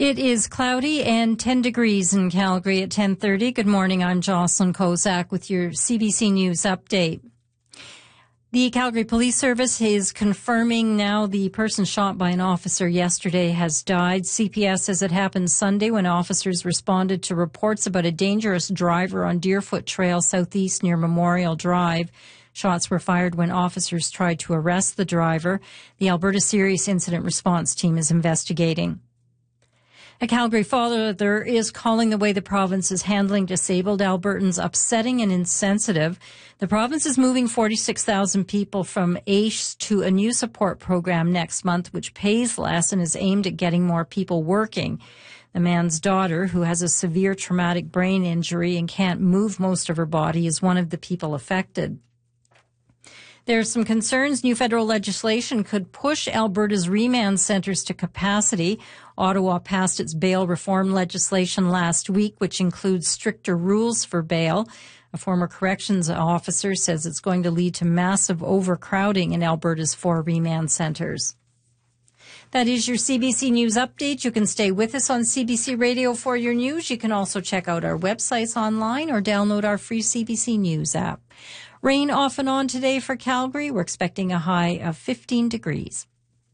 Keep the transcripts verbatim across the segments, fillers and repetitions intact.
It is cloudy and ten degrees in Calgary at ten thirty. Good morning. I'm Jocelyn Kozak with your C B C News update. The Calgary Police Service is confirming now the person shot by an officer yesterday has died. C P S says it happened Sunday when officers responded to reports about a dangerous driver on Deerfoot Trail southeast near Memorial Drive. Shots were fired when officers tried to arrest the driver. The Alberta Serious Incident Response Team is investigating. A Calgary father is calling the way the province is handling disabled Albertans upsetting and insensitive. The province is moving forty-six thousand people from A C E to a new support program next month, which pays less and is aimed at getting more people working. The man's daughter, who has a severe traumatic brain injury and can't move most of her body, is one of the people affected. There's some concerns new federal legislation could push Alberta's remand centres to capacity. Ottawa passed its bail reform legislation last week, which includes stricter rules for bail. A former corrections officer says it's going to lead to massive overcrowding in Alberta's four remand centres. That is your C B C News update. You can stay with us on C B C Radio for your news. You can also check out our websites online or download our free C B C News app. Rain off and on today for Calgary. We're expecting a high of fifteen degrees.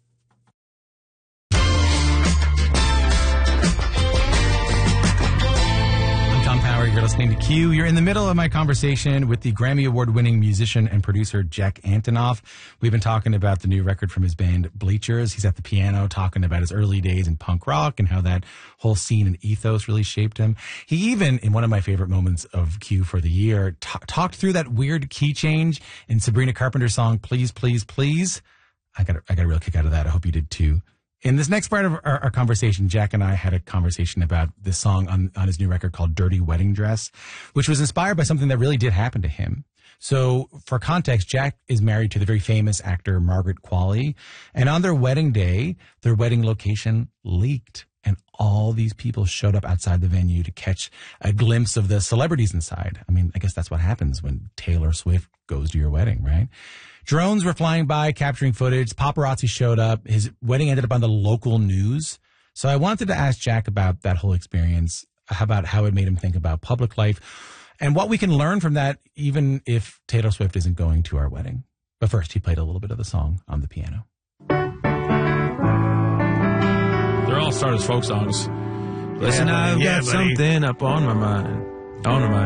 Tom Power, you're listening to Q. You're in the middle of my conversation with the Grammy Award-winning musician and producer Jack Antonoff. We've been talking about the new record from his band Bleachers. He's at the piano talking about his early days in punk rock and how that whole scene and ethos really shaped him. He even, in one of my favorite moments of Q for the year, t- talked through that weird key change in Sabrina Carpenter's song Please, Please, Please. I got a, I got a real kick out of that. I hope you did too. In this next part of our, our conversation, Jack and I had a conversation about this song on, on his new record called Dirty Wedding Dress, which was inspired by something that really did happen to him. So for context, Jack is married to the very famous actor Margaret Qualley, and on their wedding day, their wedding location leaked, and all these people showed up outside the venue to catch a glimpse of the celebrities inside. I mean, I guess that's what happens when Taylor Swift goes to your wedding, right? Drones were flying by, capturing footage. Paparazzi showed up. His wedding ended up on the local news. So I wanted to ask Jack about that whole experience, about how it made him think about public life, and what we can learn from that, even if Taylor Swift isn't going to our wedding. But first, he played a little bit of the song on the piano. They're all Stardust folk songs. Listen, yeah, I've yeah, got buddy. something up on my mind. On my mind.